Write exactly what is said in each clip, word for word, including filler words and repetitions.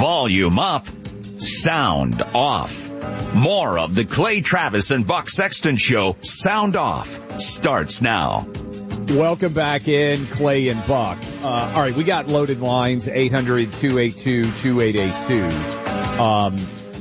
Volume up, sound off. More of the Clay Travis and Buck Sexton Show, Sound Off, starts now. Welcome back in, Clay and Buck. Uh, all right, we got loaded lines, eight hundred, two eight two, two eight eight two. Um,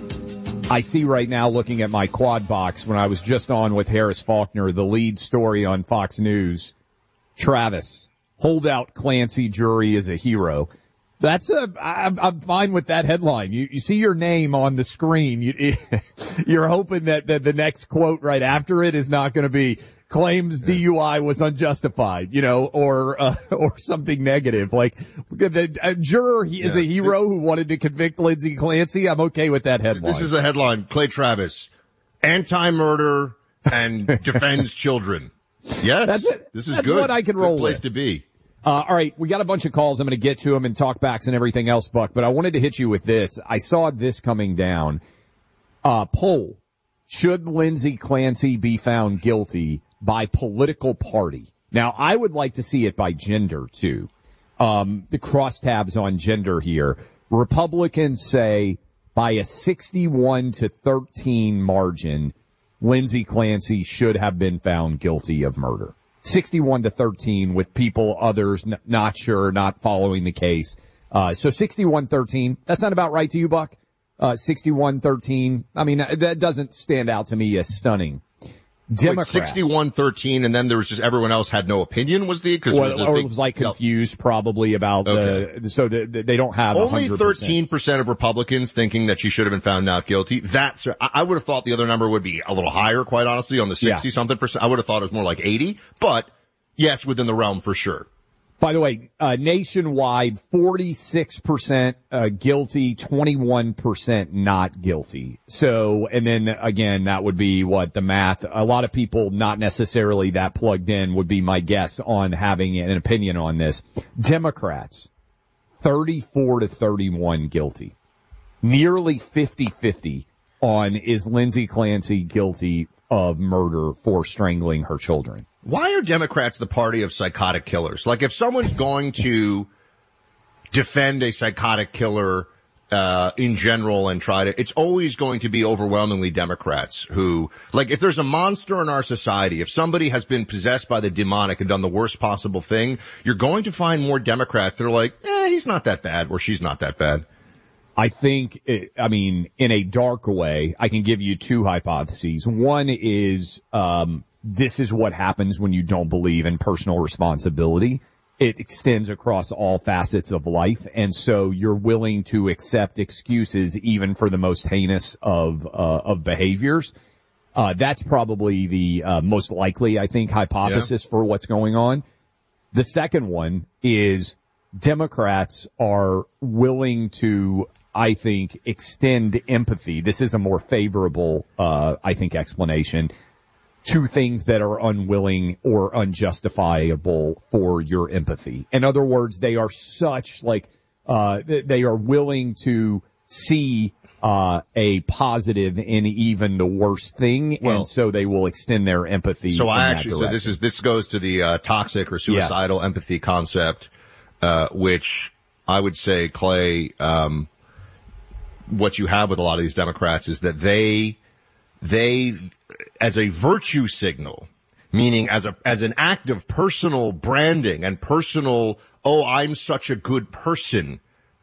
I see right now, looking at my quad box, when I was just on with Harris Faulkner, the lead story on Fox News, Travis, holdout Clancy jury is a hero. That's a, I'm, I'm fine with that headline. You, you see your name on the screen. You, you're hoping that, that the next quote right after it is not going to be claims D U I was unjustified, you know, or, uh, or something negative. Like the a juror he is yeah. a hero who wanted to convict Lindsey Clancy. I'm okay with that headline. This is a headline. Clay Travis, anti-murder and defends children. Yes. That's it. This is That's good. what I can good roll place with. to be. Uh, all right, we got a bunch of calls. I'm going to get to them and talk backs and everything else, Buck, but I wanted to hit you with this. I saw this coming down. Uh, poll. Should Lindsey Clancy be found guilty by political party? Now, I would like to see it by gender, too. Um, the crosstabs on gender here. Republicans say by a sixty-one to thirteen margin, Lindsey Clancy should have been found guilty of murder. sixty-one to thirteen with people, others n- not sure, not following the case. Uh, so sixty-one thirteen, that's not about right to you, Buck? Uh, sixty-one thirteen, I mean, that doesn't stand out to me as stunning. Democrat. sixty-one thirteen, and then there was just everyone else had no opinion, was the? Cause or, it was, or big, it was like confused no. probably about okay. the, so the, the, they don't have only one hundred percent. thirteen percent of Republicans thinking that she should have been found not guilty. That's, I, I would have thought the other number would be a little higher, quite honestly, on the sixty yeah. something percent. I would have thought it was more like eighty, but yes, within the realm for sure. By the way, uh, nationwide, forty-six percent uh, guilty, twenty-one percent not guilty. So, and then again, that would be what the math, a lot of people not necessarily that plugged in would be my guess on having an opinion on this. Democrats, thirty-four to thirty-one guilty. Nearly fifty-fifty on is Lindsey Clancy guilty of murder for strangling her children. Why are Democrats the party of psychotic killers? Like, if someone's going to defend a psychotic killer uh in general and try to, it's always going to be overwhelmingly Democrats who, like, if there's a monster in our society, if somebody has been possessed by the demonic and done the worst possible thing, you're going to find more Democrats that are like, eh, he's not that bad, or she's not that bad. I think, I mean, in a dark way, I can give you two hypotheses. One is, um, this is what happens when you don't believe in personal responsibility. It extends across all facets of life, and so you're willing to accept excuses even for the most heinous of, uh, of behaviors. Uh, that's probably the, uh, most likely, I think, hypothesis yeah. for what's going on. The second one is Democrats are willing to, I think, extend empathy. This is a more favorable, uh, I think, explanation to things that are unwilling or unjustifiable for your empathy. In other words, they are such like, uh, they are willing to see, uh, a positive in even the worst thing. Well, and so they will extend their empathy. So I actually, so this is, this goes to the, uh, toxic or suicidal yes. empathy concept, uh, which I would say, Clay, um, what you have with a lot of these Democrats is that they, they, as a virtue signal, meaning as a, as an act of personal branding and personal, oh, I'm such a good person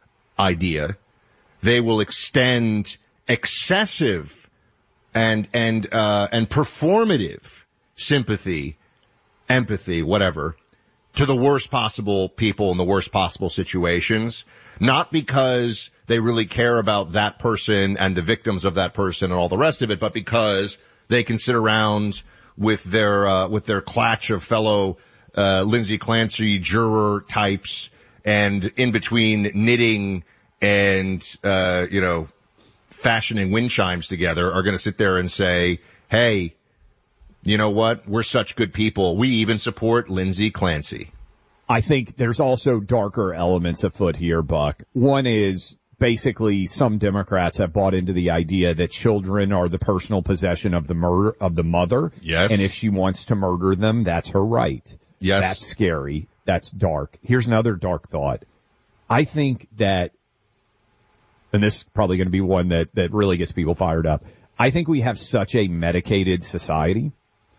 idea, they will extend excessive and, and, uh, and performative sympathy, empathy, whatever, to the worst possible people in the worst possible situations, not because they really care about that person and the victims of that person and all the rest of it, but because they can sit around with their, uh, with their clutch of fellow, uh, Lindsey Clancy juror types and in between knitting and, uh, you know, fashioning wind chimes together are going to sit there and say, hey, you know what? We're such good people. We even support Lindsey Clancy. I think there's also darker elements afoot here, Buck. One is basically some Democrats have bought into the idea that children are the personal possession of the murder of the mother. Yes. And if she wants to murder them, that's her right. Yes. That's scary. That's dark. Here's another dark thought. I think that and this is probably going to be one that, that really gets people fired up. I think we have such a medicated society.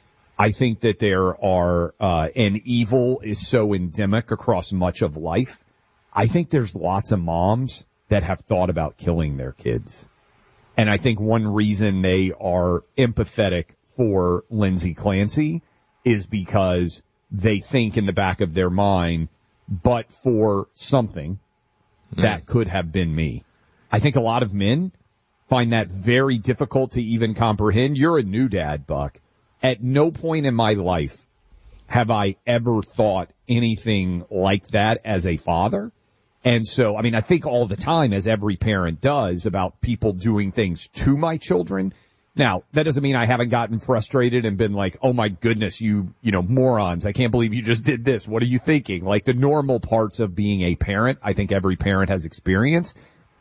I think that there are, uh, and evil is so endemic across much of life. I think there's lots of moms that have thought about killing their kids. And I think one reason they are empathetic for Lindsay Clancy is because they think in the back of their mind, but for something mm. that could have been me. I think a lot of men find that very difficult to even comprehend. You're a new dad, Buck. At no point in my life have I ever thought anything like that as a father. And so, I mean, I think all the time, as every parent does, about people doing things to my children. Now, that doesn't mean I haven't gotten frustrated and been like, oh my goodness, you, you know, morons. I can't believe you just did this. What are you thinking? Like the normal parts of being a parent, I think every parent has experienced.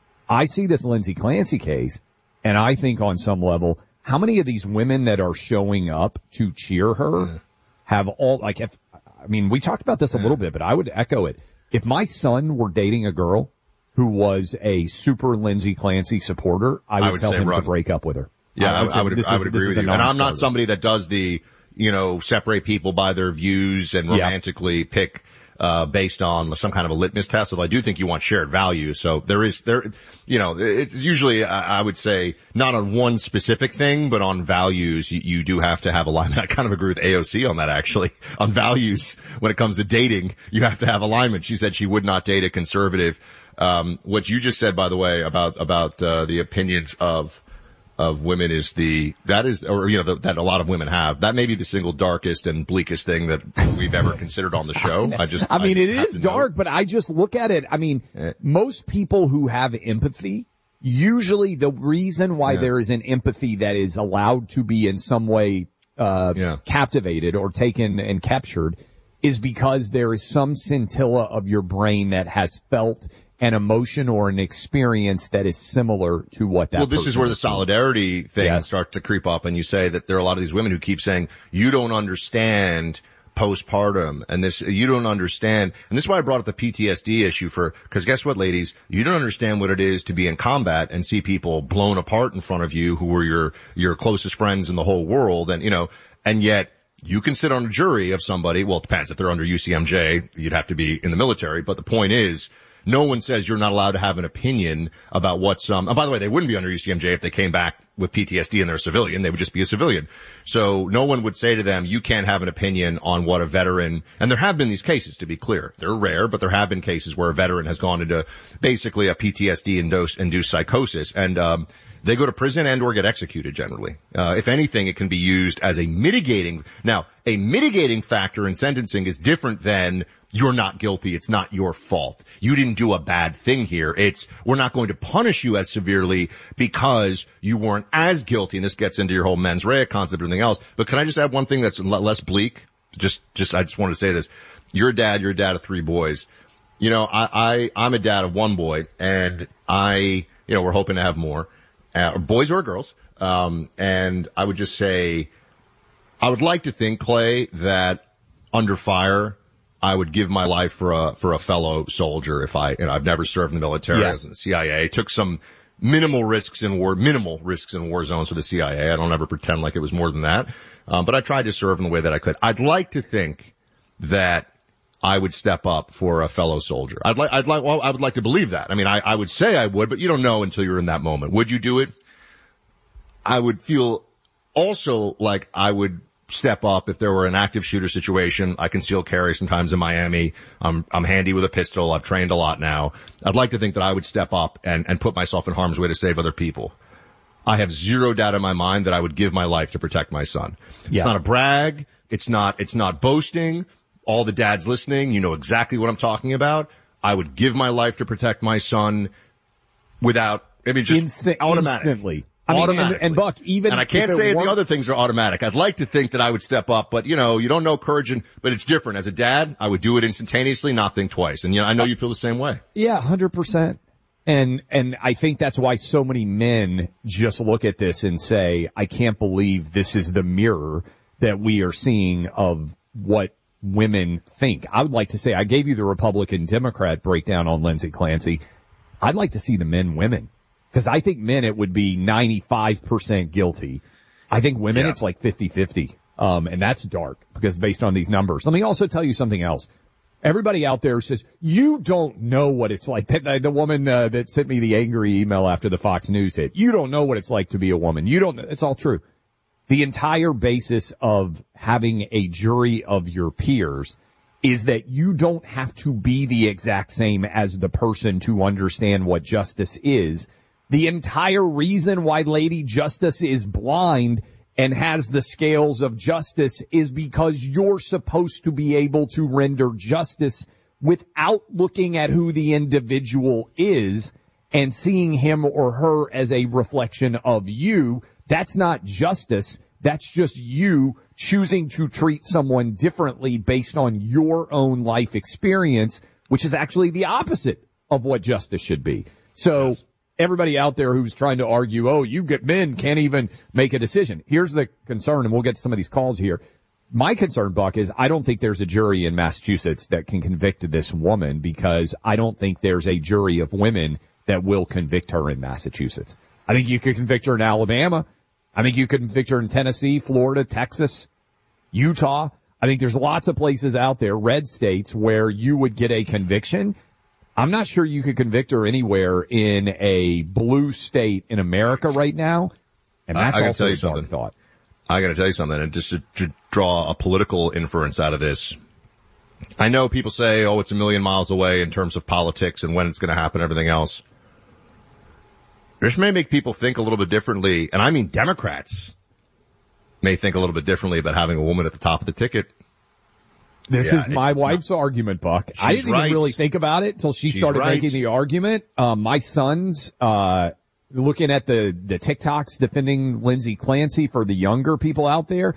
I see this Lindsay Clancy case, and I think on some level, how many of these women that are showing up to cheer her yeah. have all, like, if, I mean, we talked about this a yeah. little bit, but I would echo it. If my son were dating a girl who was a super Lindsay Clancy supporter, I would, I would tell him run. to break up with her. Yeah, I would, I would, I would is, agree with you. And I'm not somebody that does the, you know, separate people by their views and romantically yeah. pick, uh, based on some kind of a litmus test. Although I do think you want shared values. So there is, there, you know, it's usually, I would say, not on one specific thing, but on values, you, you do have to have alignment. I kind of agree with A O C on that, actually. On values, when it comes to dating, you have to have alignment. She said she would not date a conservative. Um, what you just said, by the way, about, about, uh, the opinions of, of women is the, that is, or, you know, the, that a lot of women have. That may be the single darkest and bleakest thing that we've ever considered on the show. I just, I mean, I it is dark, but I just look at it. I mean, eh. most people who have empathy, usually the reason why yeah. there is an empathy that is allowed to be in some way, uh, yeah. captivated or taken and captured is because there is some scintilla of your brain that has felt an emotion or an experience that is similar to what that. Well, this is where the solidarity thing yes. starts to creep up, and you say that there are a lot of these women who keep saying, you don't understand postpartum, and this, you don't understand, and this is why I brought up the P T S D issue for, because guess what, ladies, you don't understand what it is to be in combat and see people blown apart in front of you who were your, your closest friends in the whole world, and, you know, and yet, you can sit on a jury of somebody, well, it depends, if they're under U C M J, you'd have to be in the military, but the point is, no one says you're not allowed to have an opinion about what's, um, and by the way, they wouldn't be under U C M J if they came back with P T S D and they're a civilian. They would just be a civilian. So no one would say to them, you can't have an opinion on what a veteran, and there have been these cases, to be clear. They're rare, but there have been cases where a veteran has gone into basically a P T S D-induced induced psychosis, and, um, they go to prison and or get executed generally. Uh, if anything, it can be used as a mitigating, now, a mitigating factor in sentencing is different than you're not guilty, it's not your fault. You didn't do a bad thing here. It's, we're not going to punish you as severely because you weren't as guilty. And this gets into your whole mens rea concept and everything else. But can I just add one thing that's less bleak? Just, just, I just want to say this. You're a dad, you're a dad of three boys. You know, I, I, I'm a dad of one boy, and I, you know, we're hoping to have more. Uh, boys or girls. Um, and I would just say, I would like to think, Clay, that under fire, I would give my life for a, for a fellow soldier if I, you know, I've never served in the military. Yes. I was in the C I A, took some minimal risks in war, minimal risks in war zones for the C I A. I don't ever pretend like it was more than that. Um, but I tried to serve in the way that I could. I'd like to think that I would step up for a fellow soldier. I'd like, I'd like, well, I would like to believe that. I mean, I, I would say I would, but you don't know until you're in that moment. Would you do it? I would feel also like I would step up if there were an active shooter situation. I conceal carry sometimes in Miami. I'm, I'm handy with a pistol. I've trained a lot now. I'd like to think that I would step up and, and put myself in harm's way to save other people. I have zero doubt in my mind that I would give my life to protect my son. Yeah. It's not a brag. It's not, it's not boasting. All the dads listening, you know exactly what I'm talking about. I would give my life to protect my son without, I mean, just Insta- automatic. Instantly. I mean, and, and Buck, even and I can't say the other things are automatic. I'd like to think that I would step up, but you know, you don't know courage, and but it's different. As a dad, I would do it instantaneously, not think twice. And you know, I know you feel the same way. Yeah, one hundred percent. And and I think that's why so many men just look at this and say, I can't believe this is the mirror that we are seeing of what women think. I would like to say, I gave you the Republican Democrat breakdown on Lindsay Clancy. I'd like to see the men women. Because I think men, it would be ninety-five percent guilty. I think women, yeah. it's like fifty-fifty. Um, and that's dark because based on these numbers. Let me also tell you something else. Everybody out there says, you don't know what it's like. The, the woman uh, that sent me the angry email after the Fox News hit, you don't know what it's like to be a woman. You don't, it's all true. The entire basis of having a jury of your peers is that you don't have to be the exact same as the person to understand what justice is. The entire reason why Lady Justice is blind and has the scales of justice is because you're supposed to be able to render justice without looking at who the individual is and seeing him or her as a reflection of you. That's not justice. That's just you choosing to treat someone differently based on your own life experience, which is actually the opposite of what justice should be. So yes. Everybody out there who's trying to argue, oh, you get men can't even make a decision. Here's the concern, and we'll get to some of these calls here. My concern, Buck, is I don't think there's a jury in Massachusetts that can convict this woman because I don't think there's a jury of women that will convict her in Massachusetts. I think you could convict her in Alabama. I think you could convict her in Tennessee, Florida, Texas, Utah. I think there's lots of places out there, red states, where you would get a conviction. I'm not sure you could convict her anywhere in a blue state in America right now. And that's I, I also tell you a something. Thought. I got to tell you something, and just to, to draw a political inference out of this. I know people say, oh, it's a million miles away in terms of politics and when it's going to happen, everything else. This may make people think a little bit differently, and I mean Democrats may think a little bit differently about having a woman at the top of the ticket. This yeah, is my wife's not, argument, Buck. I didn't right. even really think about it until she she's started right. making the argument. Um, my son's, uh, looking at the, the TikToks defending Lindsey Clancy for the younger people out there.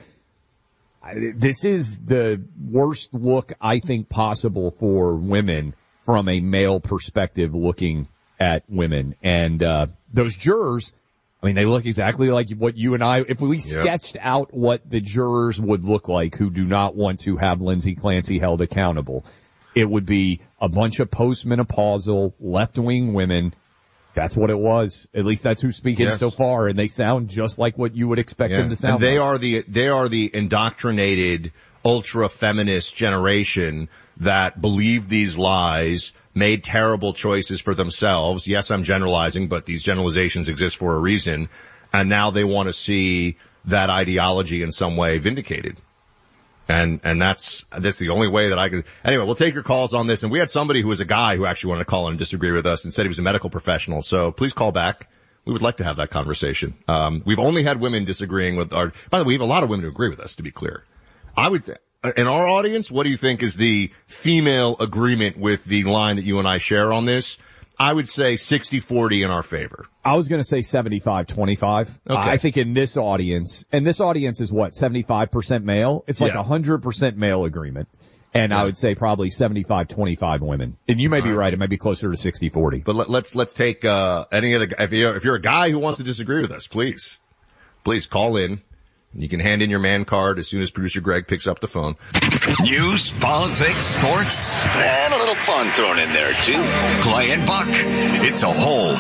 I, this is the worst look I think possible for women from a male perspective looking at women. And, uh, those jurors, I mean, they look exactly like what you and I, if we yep. sketched out what the jurors would look like who do not want to have Lindsey Clancy held accountable, it would be a bunch of postmenopausal left-wing women. That's what it was. At least that's who's speaking yes. so far, and they sound just like what you would expect yeah. them to sound and they like. are the, they are the indoctrinated ultra-feminist generation that believe these lies, made terrible choices for themselves. Yes, I'm generalizing, but these generalizations exist for a reason. And now they want to see that ideology in some way vindicated. And, and that's, that's the only way that I could. Anyway, we'll take your calls on this. And we had somebody who was a guy who actually wanted to call in and disagree with us and said he was a medical professional. So please call back. We would like to have that conversation. Um, we've only had women disagreeing with our, by the way, we have a lot of women who agree with us, to be clear. I would, in our audience, what do you think is the female agreement with the line that you and I share on this? I would say sixty forty in our favor. I was going to say seventy-five twenty-five. Okay. Uh, I think in this audience, and this audience is what, seventy-five percent male? It's like a yeah. one hundred percent male agreement. And yeah. I would say probably seventy-five twenty-five women. And you may All be right. right. It might be closer to sixty forty. But let, let's, let's take, uh, any of the, if you're, if you're a guy who wants to disagree with us, please, please call in. You can hand in your man card as soon as producer Greg picks up the phone. News, politics, sports, and a little fun thrown in there too. Clay and Buck. It's a whole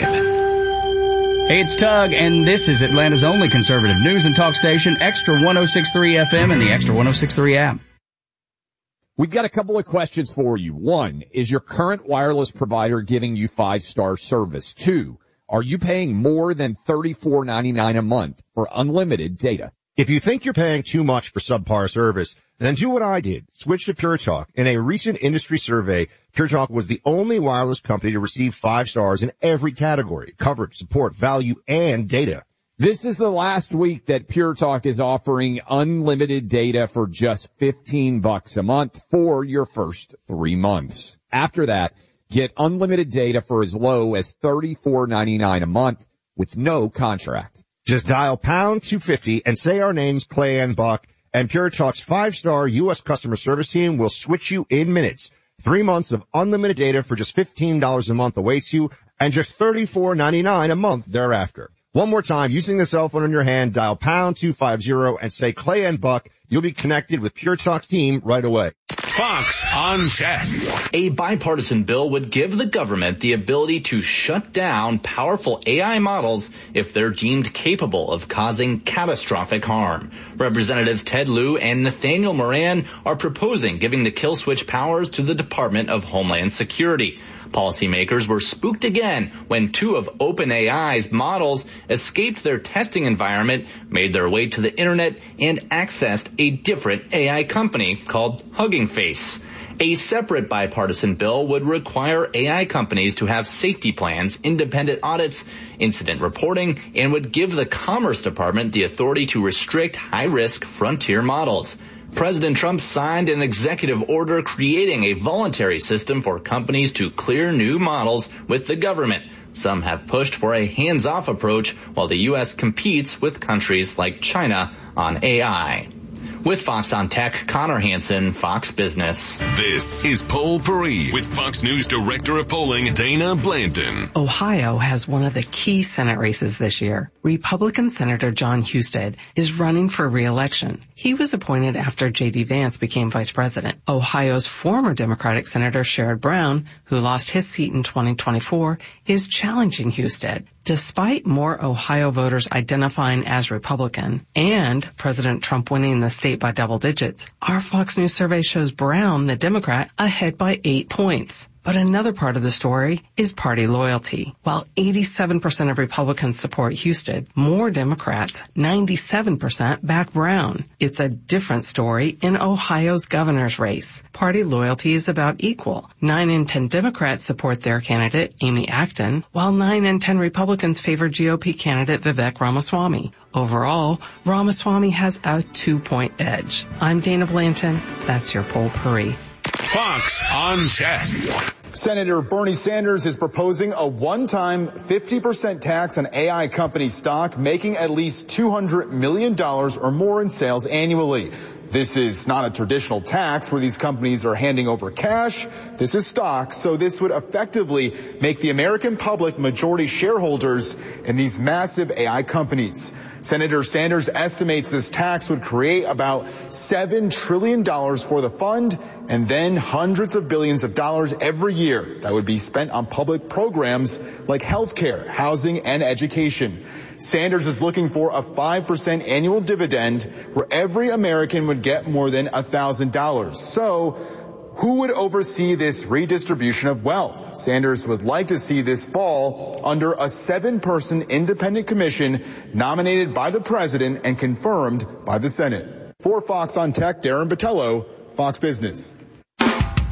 vibe. Hey, it's Tug, and this is Atlanta's only conservative news and talk station, Extra one oh six point three F M and the Extra one oh six point three app. We've got a couple of questions for you. One, is your current wireless provider giving you five-star service? Two, are you paying more than thirty-four ninety-nine a month for unlimited data? If you think you're paying too much for subpar service, then do what I did. Switch to Pure Talk. In a recent industry survey, Pure Talk was the only wireless company to receive five stars in every category: coverage, support, value, and data. This is the last week that Pure Talk is offering unlimited data for just fifteen bucks a month for your first three months. After that, get unlimited data for as low as thirty-four ninety-nine a month with no contract. Just dial pound two fifty and say our names, Clay and Buck, and Pure Talk's five-star U S customer service team will switch you in minutes. Three months of unlimited data for just fifteen dollars a month awaits you, and just thirty-four ninety-nine a month thereafter. One more time, using the cell phone in your hand, dial pound two fifty and say Clay and Buck. You'll be connected with Pure Talk's team right away. Fox on Tech. A bipartisan bill would give the government the ability to shut down powerful A I models if they're deemed capable of causing catastrophic harm. Representatives Ted Lieu and Nathaniel Moran are proposing giving the kill switch powers to the Department of Homeland Security. Policymakers were spooked again when two of OpenAI's models escaped their testing environment, made their way to the internet, and accessed a different A I company called Hugging Face. A separate bipartisan bill would require A I companies to have safety plans, independent audits, incident reporting, and would give the Commerce Department the authority to restrict high-risk frontier models. President Trump signed an executive order creating a voluntary system for companies to clear new models with the government. Some have pushed for a hands-off approach while the U S competes with countries like China on A I. With Fox on Tech, Connor Hansen, Fox Business. This is Poll Parade with Fox News Director of Polling, Dana Blanton. Ohio has one of the key Senate races this year. Republican Senator Jon Husted is running for re-election. He was appointed after J D Vance became vice president. Ohio's former Democratic Senator Sherrod Brown, who lost his seat in twenty twenty-four, is challenging Husted. Despite more Ohio voters identifying as Republican and President Trump winning the state by double digits, our Fox News survey shows Brown, the Democrat, ahead by eight points. But another part of the story is party loyalty. While eighty-seven percent of Republicans support Husted, more Democrats, ninety-seven percent, back Brown. It's a different story in Ohio's governor's race. Party loyalty is about equal. Nine in ten Democrats support their candidate, Amy Acton, while nine in ten Republicans favor G O P candidate Vivek Ramaswamy. Overall, Ramaswamy has a two-point edge. I'm Dana Blanton. That's your Poll Parade. Fox on Tech. Senator Bernie Sanders is proposing a one-time fifty percent tax on A I company stock, making at least two hundred million dollars or more in sales annually. This is not a traditional tax where these companies are handing over cash. This is stock, so this would effectively make the American public majority shareholders in these massive A I companies. Senator Sanders estimates this tax would create about seven trillion dollars for the fund and then hundreds of billions of dollars every year that would be spent on public programs like healthcare, housing, and education. Sanders is looking for a five percent annual dividend where every American would get more than one thousand dollars. So who would oversee this redistribution of wealth? Sanders would like to see this fall under a seven-person independent commission nominated by the president and confirmed by the Senate. For Fox on Tech, Darren Botello, Fox Business.